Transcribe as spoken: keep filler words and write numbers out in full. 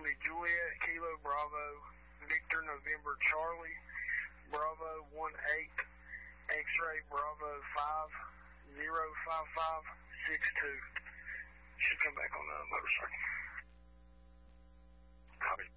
Charlie Juliet, Kilo Bravo, Victor November Charlie, Bravo one eight, X-ray Bravo five zero five five six two. Should come back on the motorcycle. Copy.